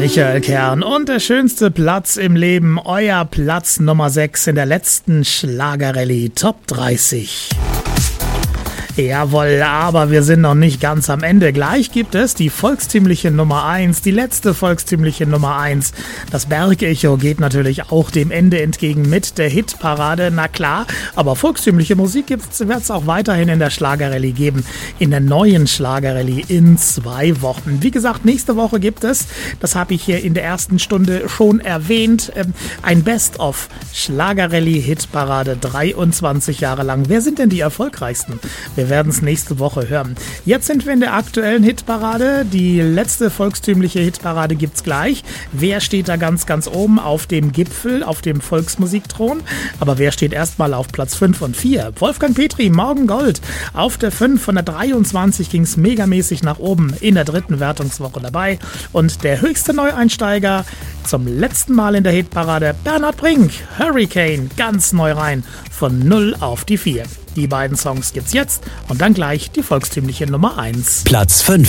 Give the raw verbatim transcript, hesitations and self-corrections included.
Michael Kern und der schönste Platz im Leben, euer Platz Nummer sechs in der letzten Schlagerrallye Top dreißig. Jawohl, aber wir sind noch nicht ganz am Ende. Gleich gibt es die volkstümliche Nummer eins, die letzte volkstümliche Nummer eins. Das Bergecho geht natürlich auch dem Ende entgegen mit der Hitparade, na klar. Aber volkstümliche Musik wird es auch weiterhin in der Schlagerrallye geben, in der neuen Schlagerrallye in zwei Wochen. Wie gesagt, nächste Woche gibt es, das habe ich hier in der ersten Stunde schon erwähnt, ein Best-of Schlagerrallye Hitparade dreiundzwanzig Jahre lang. Wer sind denn die erfolgreichsten? Wir werden es nächste Woche hören. Jetzt sind wir in der aktuellen Hitparade. Die letzte volkstümliche Hitparade gibt's gleich. Wer steht da ganz, ganz oben auf dem Gipfel, auf dem Volksmusikthron? Aber wer steht erstmal auf Platz fünf und vier? Wolfgang Petri, Morgen Gold. Auf der fünf von der dreiundzwanzig ging's megamäßig nach oben in der dritten Wertungswoche dabei. Und der höchste Neueinsteiger zum letzten Mal in der Hitparade, Bernhard Brink, Hurricane, ganz neu rein, von null auf die vier. Die beiden Songs gibt's jetzt und dann gleich die volkstümliche Nummer eins. Platz fünf.